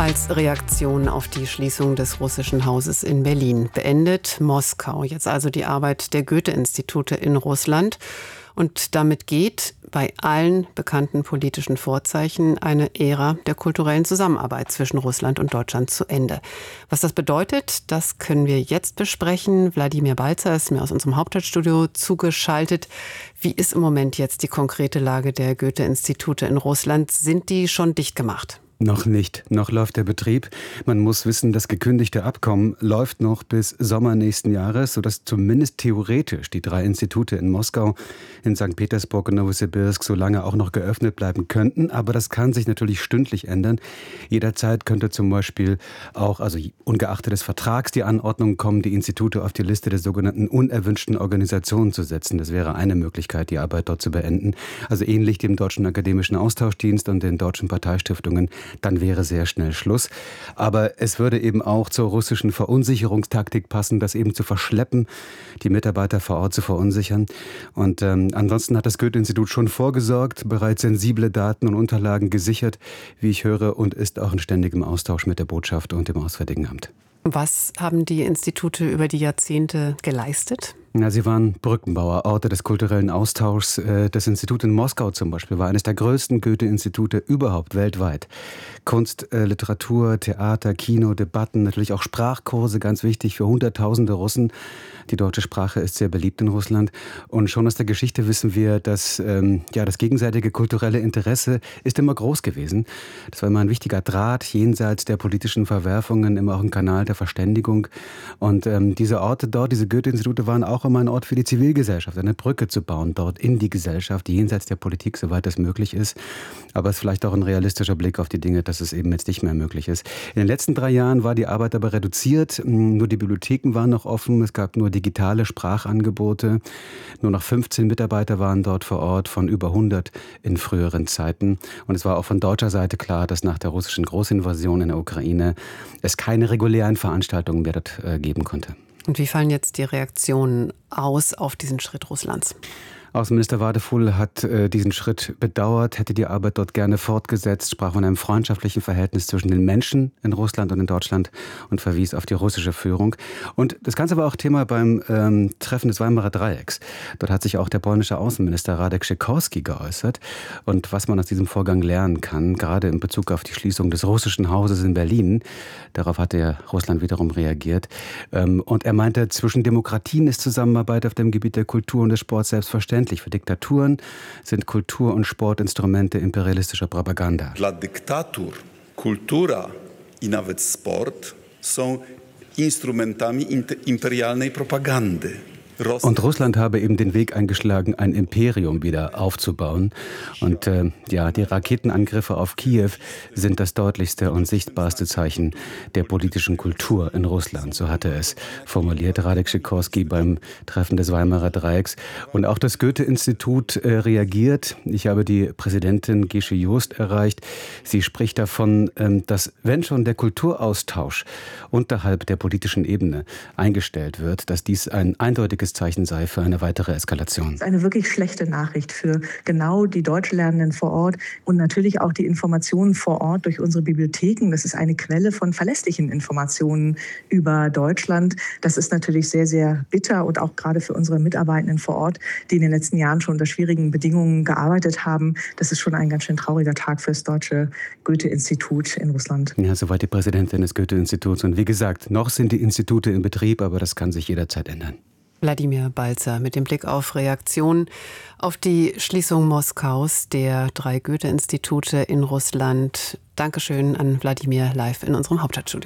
Als Reaktion auf die Schließung des russischen Hauses in Berlin beendet Moskau jetzt also die Arbeit der Goethe-Institute in Russland. Und damit geht bei allen bekannten politischen Vorzeichen eine Ära der kulturellen Zusammenarbeit zwischen Russland und Deutschland zu Ende. Was das bedeutet, das können wir jetzt besprechen. Wladimir Balzer ist mir aus unserem Hauptstadtstudio zugeschaltet. Wie ist im Moment jetzt die konkrete Lage der Goethe-Institute in Russland? Sind die schon dicht gemacht? Noch nicht. Noch läuft der Betrieb. Man muss wissen, das gekündigte Abkommen läuft noch bis Sommer nächsten Jahres, sodass zumindest theoretisch die 3 Institute in Moskau, in St. Petersburg und Novosibirsk so lange auch noch geöffnet bleiben könnten. Aber das kann sich natürlich stündlich ändern. Jederzeit könnte zum Beispiel auch, also ungeachtet des Vertrags, die Anordnung kommen, die Institute auf die Liste der sogenannten unerwünschten Organisationen zu setzen. Das wäre eine Möglichkeit, die Arbeit dort zu beenden. Also ähnlich dem Deutschen Akademischen Austauschdienst und den deutschen Parteistiftungen. Dann wäre sehr schnell Schluss. Aber es würde eben auch zur russischen Verunsicherungstaktik passen, das eben zu verschleppen, die Mitarbeiter vor Ort zu verunsichern. Und ansonsten hat das Goethe-Institut schon vorgesorgt, bereits sensible Daten und Unterlagen gesichert, wie ich höre, und ist auch in ständigem Austausch mit der Botschaft und dem Auswärtigen Amt. Was haben die Institute über die Jahrzehnte geleistet? Ja, sie waren Brückenbauer, Orte des kulturellen Austauschs. Das Institut in Moskau zum Beispiel war eines der größten Goethe-Institute überhaupt weltweit. Kunst, Literatur, Theater, Kino, Debatten, natürlich auch Sprachkurse, ganz wichtig für Hunderttausende Russen. Die deutsche Sprache ist sehr beliebt in Russland. Und schon aus der Geschichte wissen wir, dass das gegenseitige kulturelle Interesse ist immer groß gewesen. Das war immer ein wichtiger Draht jenseits der politischen Verwerfungen, immer auch ein Kanal der Verständigung. Und diese Orte dort, diese Goethe-Institute waren auch immer ein Ort für die Zivilgesellschaft, eine Brücke zu bauen dort in die Gesellschaft, jenseits der Politik, soweit das möglich ist. Aber es ist vielleicht auch ein realistischer Blick auf die Dinge, dass es eben jetzt nicht mehr möglich ist. In den letzten 3 Jahren war die Arbeit aber reduziert. Nur die Bibliotheken waren noch offen. Es gab nur digitale Sprachangebote. Nur noch 15 Mitarbeiter waren dort vor Ort von über 100 in früheren Zeiten. Und es war auch von deutscher Seite klar, dass nach der russischen Großinvasion in der Ukraine es keine regulären Veranstaltungen mehr dort geben konnte. Und wie fallen jetzt die Reaktionen aus auf diesen Schritt Russlands? Außenminister Wadefuhl hat diesen Schritt bedauert, hätte die Arbeit dort gerne fortgesetzt, sprach von einem freundschaftlichen Verhältnis zwischen den Menschen in Russland und in Deutschland und verwies auf die russische Führung. Und das Ganze war auch Thema beim Treffen des Weimarer Dreiecks. Dort hat sich auch der polnische Außenminister Radek Sikorski geäußert. Und was man aus diesem Vorgang lernen kann, gerade in Bezug auf die Schließung des russischen Hauses in Berlin, darauf hatte ja Russland wiederum reagiert. Und er meinte, zwischen Demokratien ist Zusammenarbeit auf dem Gebiet der Kultur und des Sports selbstverständlich. Für Diktaturen sind Kultur- und Sportinstrumente imperialistischer Propaganda. Dla dyktatur kultura i nawet sport są instrumentami imperialnej propagandy. Und Russland habe eben den Weg eingeschlagen, ein Imperium wieder aufzubauen. Und die Raketenangriffe auf Kiew sind das deutlichste und sichtbarste Zeichen der politischen Kultur in Russland. So hatte es formuliert Radek Sikorski beim Treffen des Weimarer Dreiecks. Und auch das Goethe-Institut reagiert. Ich habe die Präsidentin Gesche Jost erreicht. Sie spricht davon, dass wenn schon der Kulturaustausch unterhalb der politischen Ebene eingestellt wird, dass dies ein eindeutiges Zeichen sei für eine weitere Eskalation. Das ist eine wirklich schlechte Nachricht für genau die Deutschlernenden vor Ort und natürlich auch die Informationen vor Ort durch unsere Bibliotheken. Das ist eine Quelle von verlässlichen Informationen über Deutschland. Das ist natürlich sehr, sehr bitter und auch gerade für unsere Mitarbeitenden vor Ort, die in den letzten Jahren schon unter schwierigen Bedingungen gearbeitet haben. Das ist schon ein ganz schön trauriger Tag für das deutsche Goethe-Institut in Russland. Ja, soweit die Präsidentin des Goethe-Instituts. Und wie gesagt, noch sind die Institute in Betrieb, aber das kann sich jederzeit ändern. Wladimir Balzer mit dem Blick auf Reaktionen auf die Schließung Moskaus der 3 Goethe-Institute in Russland. Dankeschön an Wladimir live in unserem Hauptstadtstudio.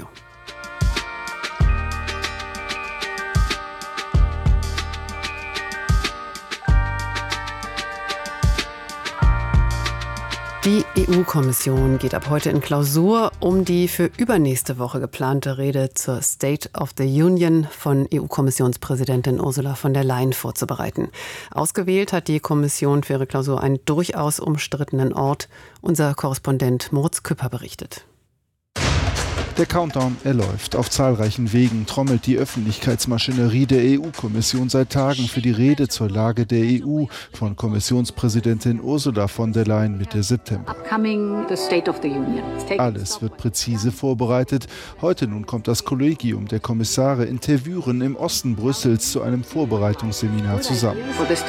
Die EU-Kommission geht ab heute in Klausur, um die für übernächste Woche geplante Rede zur State of the Union von EU-Kommissionspräsidentin Ursula von der Leyen vorzubereiten. Ausgewählt hat die Kommission für ihre Klausur einen durchaus umstrittenen Ort. Unser Korrespondent Moritz Küpper berichtet. Der Countdown, er läuft. Auf zahlreichen Wegen trommelt die Öffentlichkeitsmaschinerie der EU-Kommission seit Tagen für die Rede zur Lage der EU von Kommissionspräsidentin Ursula von der Leyen Mitte September. Alles wird präzise vorbereitet. Heute nun kommt das Kollegium der Kommissare in Tervuren im Osten Brüssels zu einem Vorbereitungsseminar zusammen.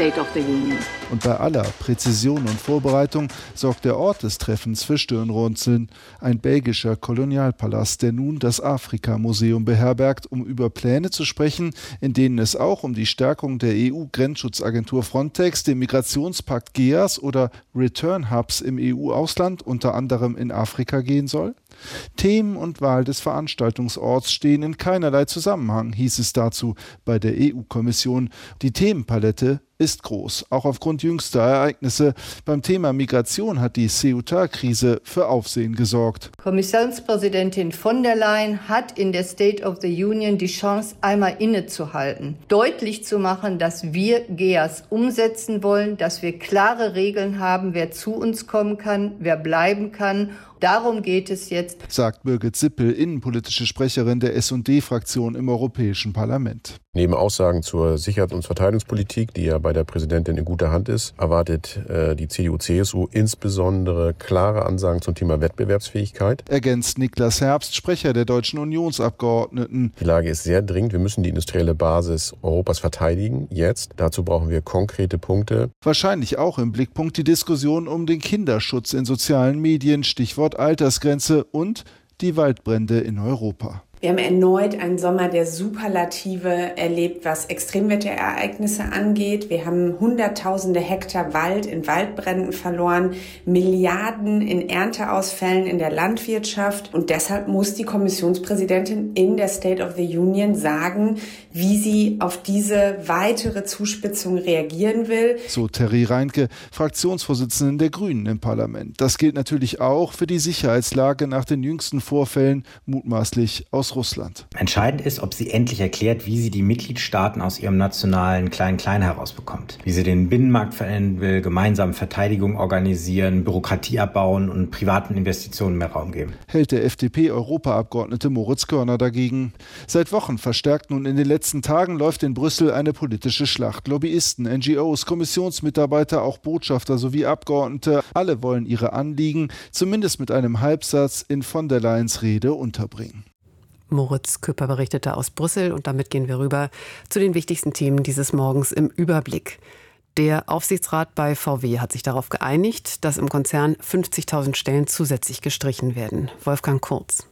Und bei aller Präzision und Vorbereitung sorgt der Ort des Treffens für Stirnrunzeln. Ein belgischer Kolonialpalast, der nun das Afrika-Museum beherbergt, um über Pläne zu sprechen, in denen es auch um die Stärkung der EU-Grenzschutzagentur Frontex, den Migrationspakt GEAS oder Return-Hubs im EU-Ausland, unter anderem in Afrika, gehen soll? Themen und Wahl des Veranstaltungsorts stehen in keinerlei Zusammenhang, hieß es dazu bei der EU-Kommission. Die Themenpalette ist groß, auch aufgrund jüngster Ereignisse. Beim Thema Migration hat die Ceuta-Krise für Aufsehen gesorgt. Kommissionspräsidentin von der Leyen hat in der State of the Union die Chance, einmal innezuhalten, deutlich zu machen, dass wir GEAS umsetzen wollen, dass wir klare Regeln haben, wer zu uns kommen kann, wer bleiben kann. Darum geht es jetzt, sagt Birgit Sippel, innenpolitische Sprecherin der S&D-Fraktion im Europäischen Parlament. Neben Aussagen zur Sicherheits- und Verteidigungspolitik, die ja bei der Präsidentin in guter Hand ist, erwartet die CDU-CSU insbesondere klare Ansagen zum Thema Wettbewerbsfähigkeit. Ergänzt Niklas Herbst, Sprecher der deutschen Unionsabgeordneten. Die Lage ist sehr dringend. Wir müssen die industrielle Basis Europas verteidigen. Jetzt. Dazu brauchen wir konkrete Punkte. Wahrscheinlich auch im Blickpunkt die Diskussion um den Kinderschutz in sozialen Medien, Stichwort Altersgrenze und die Waldbrände in Europa. Wir haben erneut einen Sommer der Superlative erlebt, was Extremwetterereignisse angeht. Wir haben Hunderttausende Hektar Wald in Waldbränden verloren, Milliarden in Ernteausfällen in der Landwirtschaft. Und deshalb muss die Kommissionspräsidentin in der State of the Union sagen, wie sie auf diese weitere Zuspitzung reagieren will. So Terry Reinke, Fraktionsvorsitzende der Grünen im Parlament. Das gilt natürlich auch für die Sicherheitslage nach den jüngsten Vorfällen, mutmaßlich aus Russland. Entscheidend ist, ob sie endlich erklärt, wie sie die Mitgliedstaaten aus ihrem nationalen Klein-Klein herausbekommt. Wie sie den Binnenmarkt verändern will, gemeinsam Verteidigung organisieren, Bürokratie abbauen und privaten Investitionen mehr Raum geben. Hält der FDP-Europaabgeordnete Moritz Körner dagegen. Seit Wochen verstärkt nun in den letzten Tagen läuft in Brüssel eine politische Schlacht. Lobbyisten, NGOs, Kommissionsmitarbeiter, auch Botschafter sowie Abgeordnete, alle wollen ihre Anliegen zumindest mit einem Halbsatz in von der Leyens Rede unterbringen. Moritz Küpper berichtete aus Brüssel und damit gehen wir rüber zu den wichtigsten Themen dieses Morgens im Überblick. Der Aufsichtsrat bei VW hat sich darauf geeinigt, dass im Konzern 50.000 Stellen zusätzlich gestrichen werden. Wolfgang Kurz.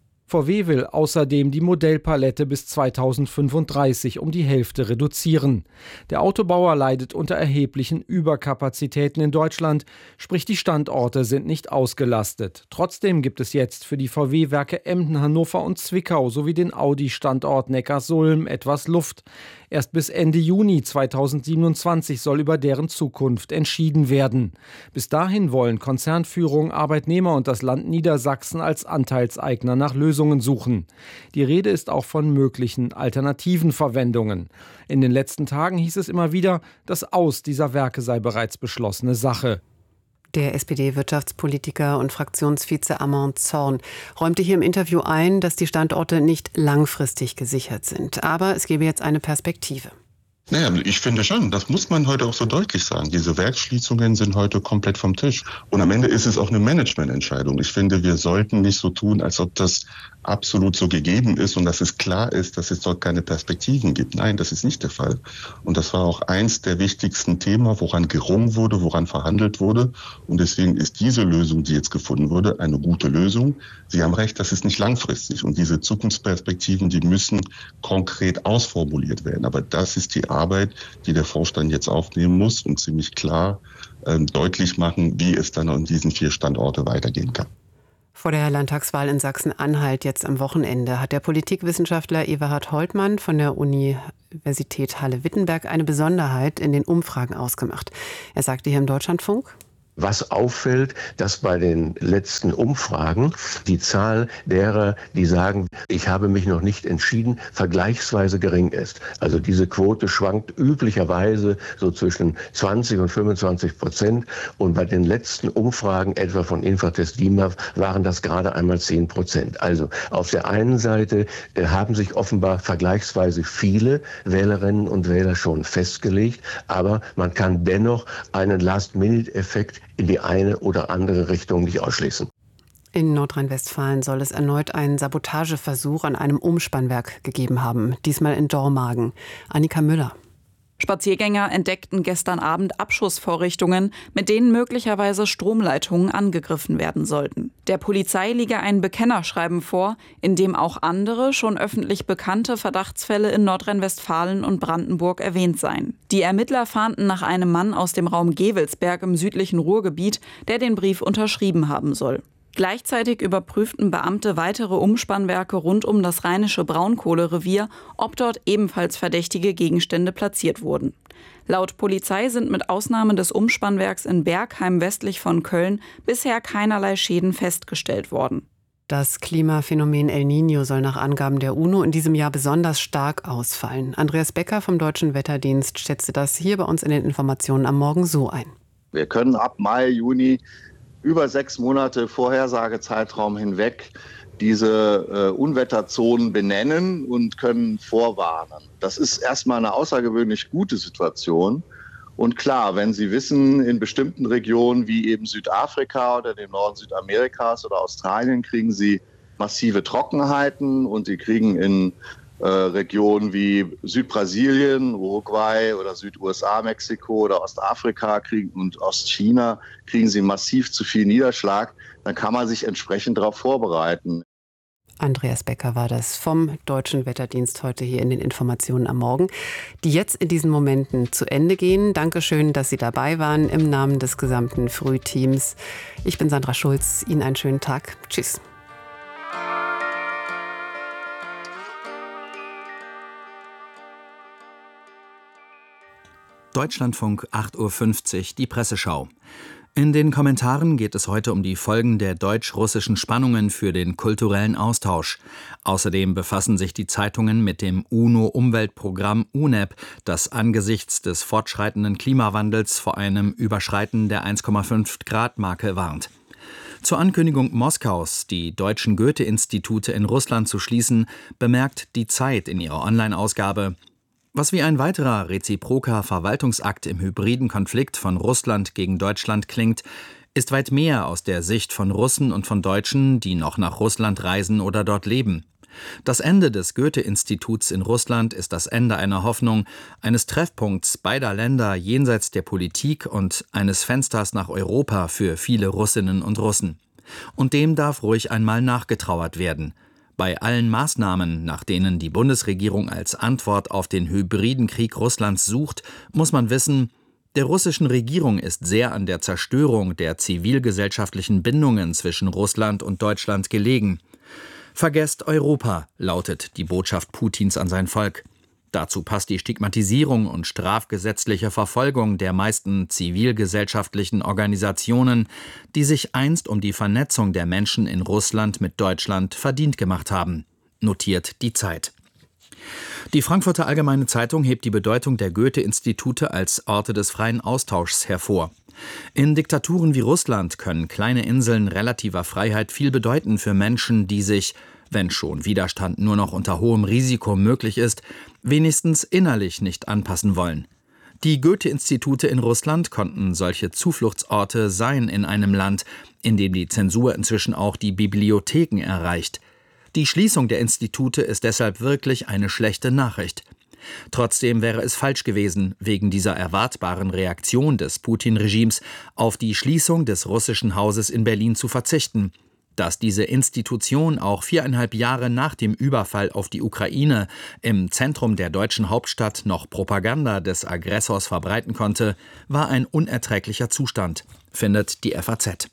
VW will außerdem die Modellpalette bis 2035 um die Hälfte reduzieren. Der Autobauer leidet unter erheblichen Überkapazitäten in Deutschland, sprich die Standorte sind nicht ausgelastet. Trotzdem gibt es jetzt für die VW-Werke Emden, Hannover und Zwickau sowie den Audi-Standort Neckarsulm etwas Luft. Erst bis Ende Juni 2027 soll über deren Zukunft entschieden werden. Bis dahin wollen Konzernführung, Arbeitnehmer und das Land Niedersachsen als Anteilseigner nach Lösungen suchen. Die Rede ist auch von möglichen alternativen Verwendungen. In den letzten Tagen hieß es immer wieder, das Aus dieser Werke sei bereits beschlossene Sache. Der SPD-Wirtschaftspolitiker und Fraktionsvize Armand Zorn räumte hier im Interview ein, dass die Standorte nicht langfristig gesichert sind. Aber es gebe jetzt eine Perspektive. Naja, ich finde schon, das muss man heute auch so deutlich sagen. Diese Werksschließungen sind heute komplett vom Tisch. Und am Ende ist es auch eine Managemententscheidung. Ich finde, wir sollten nicht so tun, als ob das absolut so gegeben ist und dass es klar ist, dass es dort keine Perspektiven gibt. Nein, das ist nicht der Fall. Und das war auch eins der wichtigsten Themen, woran gerungen wurde, woran verhandelt wurde. Und deswegen ist diese Lösung, die jetzt gefunden wurde, eine gute Lösung. Sie haben recht, das ist nicht langfristig. Und diese Zukunftsperspektiven, die müssen konkret ausformuliert werden. Aber das ist die Arbeit, die der Vorstand jetzt aufnehmen muss und ziemlich klar deutlich machen, wie es dann an diesen 4 Standorte weitergehen kann. Vor der Landtagswahl in Sachsen-Anhalt jetzt am Wochenende hat der Politikwissenschaftler Eberhard Holtmann von der Universität Halle-Wittenberg eine Besonderheit in den Umfragen ausgemacht. Er sagte hier im Deutschlandfunk: Was auffällt, dass bei den letzten Umfragen die Zahl derer, die sagen, ich habe mich noch nicht entschieden, vergleichsweise gering ist. Also diese Quote schwankt üblicherweise so zwischen 20 und 25%. Und bei den letzten Umfragen, etwa von Infratest DIMAP, waren das gerade einmal 10%. Also auf der einen Seite haben sich offenbar vergleichsweise viele Wählerinnen und Wähler schon festgelegt, aber man kann dennoch einen Last-Minute-Effekt in die eine oder andere Richtung nicht ausschließen. In Nordrhein-Westfalen soll es erneut einen Sabotageversuch an einem Umspannwerk gegeben haben, diesmal in Dormagen. Annika Müller. Spaziergänger entdeckten gestern Abend Abschussvorrichtungen, mit denen möglicherweise Stromleitungen angegriffen werden sollten. Der Polizei liege ein Bekennerschreiben vor, in dem auch andere, schon öffentlich bekannte Verdachtsfälle in Nordrhein-Westfalen und Brandenburg erwähnt seien. Die Ermittler fahnden nach einem Mann aus dem Raum Gevelsberg im südlichen Ruhrgebiet, der den Brief unterschrieben haben soll. Gleichzeitig überprüften Beamte weitere Umspannwerke rund um das rheinische Braunkohlerevier, ob dort ebenfalls verdächtige Gegenstände platziert wurden. Laut Polizei sind mit Ausnahme des Umspannwerks in Bergheim westlich von Köln bisher keinerlei Schäden festgestellt worden. Das Klimaphänomen El Niño soll nach Angaben der UNO in diesem Jahr besonders stark ausfallen. Andreas Becker vom Deutschen Wetterdienst schätzte das hier bei uns in den Informationen am Morgen so ein. Wir können ab Mai, Juni über 6 Monate Vorhersagezeitraum hinweg diese Unwetterzonen benennen und können vorwarnen. Das ist erstmal eine außergewöhnlich gute Situation. Und klar, wenn Sie wissen, in bestimmten Regionen wie eben Südafrika oder dem Norden Südamerikas oder Australien kriegen Sie massive Trockenheiten und Sie kriegen in Regionen wie Südbrasilien, Uruguay oder Süd-USA, Mexiko oder Ostafrika und Ostchina kriegen sie massiv zu viel Niederschlag, dann kann man sich entsprechend darauf vorbereiten. Andreas Becker war das vom Deutschen Wetterdienst heute hier in den Informationen am Morgen, die jetzt in diesen Momenten zu Ende gehen. Dankeschön, dass Sie dabei waren im Namen des gesamten Frühteams. Ich bin Sandra Schulz. Ihnen einen schönen Tag. Tschüss. Deutschlandfunk 8.50 Uhr, die Presseschau. In den Kommentaren geht es heute um die Folgen der deutsch-russischen Spannungen für den kulturellen Austausch. Außerdem befassen sich die Zeitungen mit dem UNO-Umweltprogramm UNEP, das angesichts des fortschreitenden Klimawandels vor einem Überschreiten der 1,5-Grad-Marke warnt. Zur Ankündigung Moskaus, die deutschen Goethe-Institute in Russland zu schließen, bemerkt die Zeit in ihrer Online-Ausgabe: Was wie ein weiterer reziproker Verwaltungsakt im hybriden Konflikt von Russland gegen Deutschland klingt, ist weit mehr aus der Sicht von Russen und von Deutschen, die noch nach Russland reisen oder dort leben. Das Ende des Goethe-Instituts in Russland ist das Ende einer Hoffnung, eines Treffpunkts beider Länder jenseits der Politik und eines Fensters nach Europa für viele Russinnen und Russen. Und dem darf ruhig einmal nachgetrauert werden. Bei allen Maßnahmen, nach denen die Bundesregierung als Antwort auf den hybriden Krieg Russlands sucht, muss man wissen, der russischen Regierung ist sehr an der Zerstörung der zivilgesellschaftlichen Bindungen zwischen Russland und Deutschland gelegen. Vergesst Europa, lautet die Botschaft Putins an sein Volk. Dazu passt die Stigmatisierung und strafgesetzliche Verfolgung der meisten zivilgesellschaftlichen Organisationen, die sich einst um die Vernetzung der Menschen in Russland mit Deutschland verdient gemacht haben, notiert die Zeit. Die Frankfurter Allgemeine Zeitung hebt die Bedeutung der Goethe-Institute als Orte des freien Austauschs hervor. In Diktaturen wie Russland können kleine Inseln relativer Freiheit viel bedeuten für Menschen, die sich, wenn schon Widerstand nur noch unter hohem Risiko möglich ist, wenigstens innerlich nicht anpassen wollen. Die Goethe-Institute in Russland konnten solche Zufluchtsorte sein in einem Land, in dem die Zensur inzwischen auch die Bibliotheken erreicht. Die Schließung der Institute ist deshalb wirklich eine schlechte Nachricht. Trotzdem wäre es falsch gewesen, wegen dieser erwartbaren Reaktion des Putin-Regimes auf die Schließung des russischen Hauses in Berlin zu verzichten. Dass diese Institution auch 4,5 Jahre nach dem Überfall auf die Ukraine im Zentrum der deutschen Hauptstadt noch Propaganda des Aggressors verbreiten konnte, war ein unerträglicher Zustand, findet die FAZ.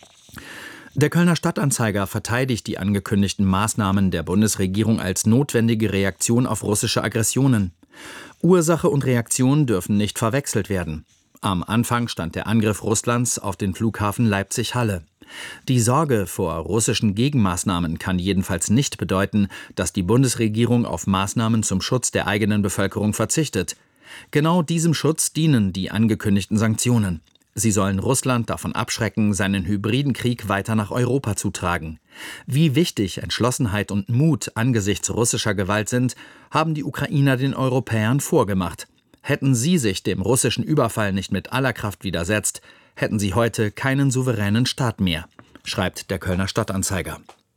Der Kölner Stadtanzeiger verteidigt die angekündigten Maßnahmen der Bundesregierung als notwendige Reaktion auf russische Aggressionen. Ursache und Reaktion dürfen nicht verwechselt werden. Am Anfang stand der Angriff Russlands auf den Flughafen Leipzig-Halle. Die Sorge vor russischen Gegenmaßnahmen kann jedenfalls nicht bedeuten, dass die Bundesregierung auf Maßnahmen zum Schutz der eigenen Bevölkerung verzichtet. Genau diesem Schutz dienen die angekündigten Sanktionen. Sie sollen Russland davon abschrecken, seinen hybriden Krieg weiter nach Europa zu tragen. Wie wichtig Entschlossenheit und Mut angesichts russischer Gewalt sind, haben die Ukrainer den Europäern vorgemacht. Hätten sie sich dem russischen Überfall nicht mit aller Kraft widersetzt, hätten sie heute keinen souveränen Staat mehr, schreibt der Kölner Stadtanzeiger.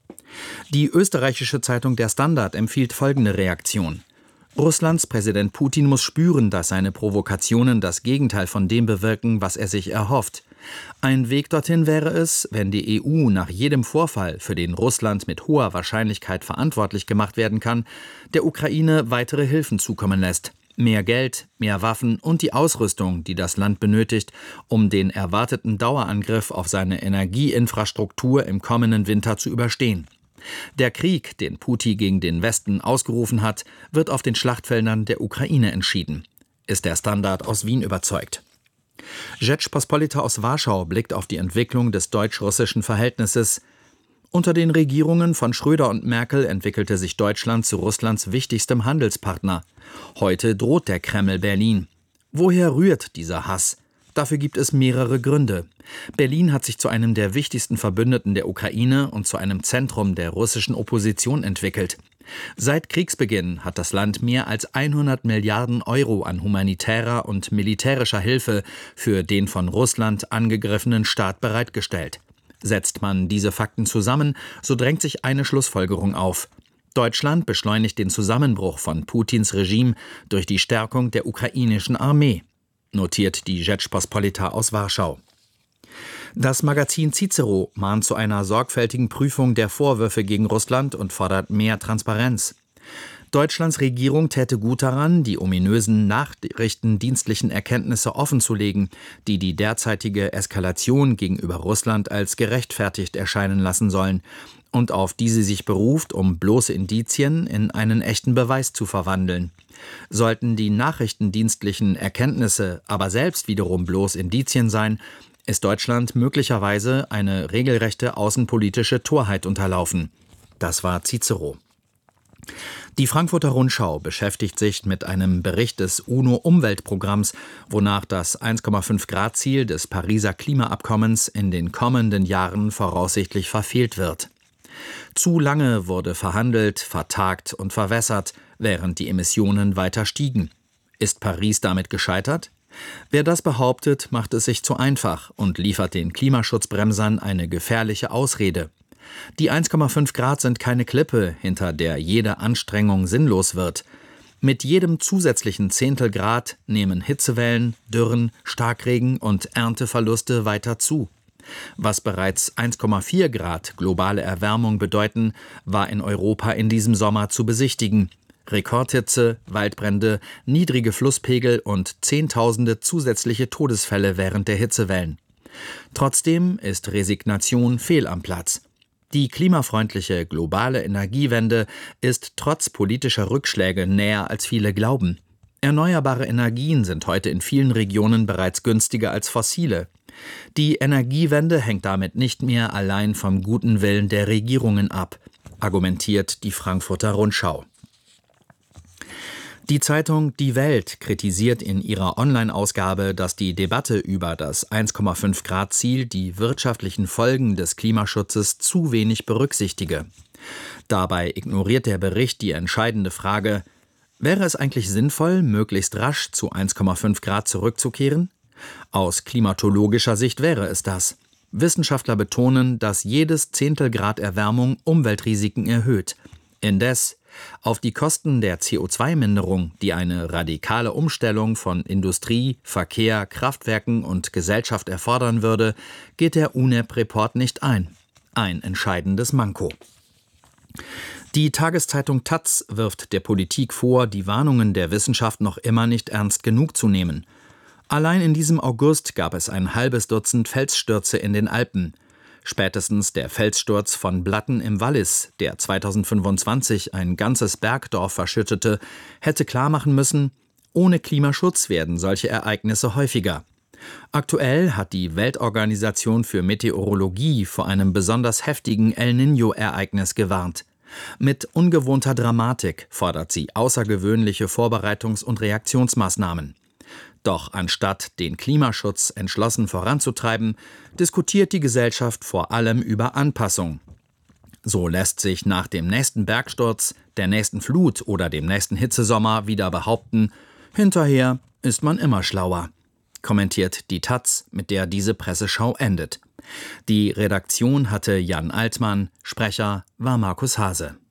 Die österreichische Zeitung Der Standard empfiehlt folgende Reaktion. Russlands Präsident Putin muss spüren, dass seine Provokationen das Gegenteil von dem bewirken, was er sich erhofft. Ein Weg dorthin wäre es, wenn die EU nach jedem Vorfall, für den Russland mit hoher Wahrscheinlichkeit verantwortlich gemacht werden kann, der Ukraine weitere Hilfen zukommen lässt. Mehr Geld, mehr Waffen und die Ausrüstung, die das Land benötigt, um den erwarteten Dauerangriff auf seine Energieinfrastruktur im kommenden Winter zu überstehen. Der Krieg, den Putin gegen den Westen ausgerufen hat, wird auf den Schlachtfeldern der Ukraine entschieden, ist der Standard aus Wien überzeugt. Rzeczpospolita aus Warschau blickt auf die Entwicklung des deutsch-russischen Verhältnisses. Unter den Regierungen von Schröder und Merkel entwickelte sich Deutschland zu Russlands wichtigstem Handelspartner. Heute droht der Kreml Berlin. Woher rührt dieser Hass? Dafür gibt es mehrere Gründe. Berlin hat sich zu einem der wichtigsten Verbündeten der Ukraine und zu einem Zentrum der russischen Opposition entwickelt. Seit Kriegsbeginn hat das Land mehr als 100 Milliarden Euro an humanitärer und militärischer Hilfe für den von Russland angegriffenen Staat bereitgestellt. Setzt man diese Fakten zusammen, so drängt sich eine Schlussfolgerung auf. Deutschland beschleunigt den Zusammenbruch von Putins Regime durch die Stärkung der ukrainischen Armee, notiert die Rzeczpospolita aus Warschau. Das Magazin Cicero mahnt zu einer sorgfältigen Prüfung der Vorwürfe gegen Russland und fordert mehr Transparenz. Deutschlands Regierung täte gut daran, die ominösen nachrichtendienstlichen Erkenntnisse offenzulegen, die die derzeitige Eskalation gegenüber Russland als gerechtfertigt erscheinen lassen sollen und auf die sie sich beruft, um bloße Indizien in einen echten Beweis zu verwandeln. Sollten die nachrichtendienstlichen Erkenntnisse aber selbst wiederum bloß Indizien sein, ist Deutschland möglicherweise eine regelrechte außenpolitische Torheit unterlaufen. Das war Cicero. Die Frankfurter Rundschau beschäftigt sich mit einem Bericht des UNO-Umweltprogramms, wonach das 1,5-Grad-Ziel des Pariser Klimaabkommens in den kommenden Jahren voraussichtlich verfehlt wird. Zu lange wurde verhandelt, vertagt und verwässert, während die Emissionen weiter stiegen. Ist Paris damit gescheitert? Wer das behauptet, macht es sich zu einfach und liefert den Klimaschutzbremsern eine gefährliche Ausrede. Die 1,5 Grad sind keine Klippe, hinter der jede Anstrengung sinnlos wird. Mit jedem zusätzlichen Zehntelgrad nehmen Hitzewellen, Dürren, Starkregen und Ernteverluste weiter zu. Was bereits 1,4 Grad globale Erwärmung bedeuten, war in Europa in diesem Sommer zu besichtigen. Rekordhitze, Waldbrände, niedrige Flusspegel und Zehntausende zusätzliche Todesfälle während der Hitzewellen. Trotzdem ist Resignation fehl am Platz. Die klimafreundliche globale Energiewende ist trotz politischer Rückschläge näher als viele glauben. Erneuerbare Energien sind heute in vielen Regionen bereits günstiger als fossile. Die Energiewende hängt damit nicht mehr allein vom guten Willen der Regierungen ab, argumentiert die Frankfurter Rundschau. Die Zeitung Die Welt kritisiert in ihrer Online-Ausgabe, dass die Debatte über das 1,5-Grad-Ziel die wirtschaftlichen Folgen des Klimaschutzes zu wenig berücksichtige. Dabei ignoriert der Bericht die entscheidende Frage: Wäre es eigentlich sinnvoll, möglichst rasch zu 1,5 Grad zurückzukehren? Aus klimatologischer Sicht wäre es das. Wissenschaftler betonen, dass jedes Zehntelgrad Erwärmung Umweltrisiken erhöht. Indes auf die Kosten der CO2-Minderung, die eine radikale Umstellung von Industrie, Verkehr, Kraftwerken und Gesellschaft erfordern würde, geht der UNEP-Report nicht ein. Ein entscheidendes Manko. Die Tageszeitung taz wirft der Politik vor, die Warnungen der Wissenschaft noch immer nicht ernst genug zu nehmen. Allein in diesem August gab es ein halbes Dutzend Felsstürze in den Alpen. Spätestens der Felssturz von Blatten im Wallis, der 2025 ein ganzes Bergdorf verschüttete, hätte klarmachen müssen, ohne Klimaschutz werden solche Ereignisse häufiger. Aktuell hat die Weltorganisation für Meteorologie vor einem besonders heftigen El Niño-Ereignis gewarnt. Mit ungewohnter Dramatik fordert sie außergewöhnliche Vorbereitungs- und Reaktionsmaßnahmen. Doch anstatt den Klimaschutz entschlossen voranzutreiben, diskutiert die Gesellschaft vor allem über Anpassung. So lässt sich nach dem nächsten Bergsturz, der nächsten Flut oder dem nächsten Hitzesommer wieder behaupten, hinterher ist man immer schlauer, kommentiert die taz, mit der diese Presseschau endet. Die Redaktion hatte Jan Altmann, Sprecher war Markus Hase.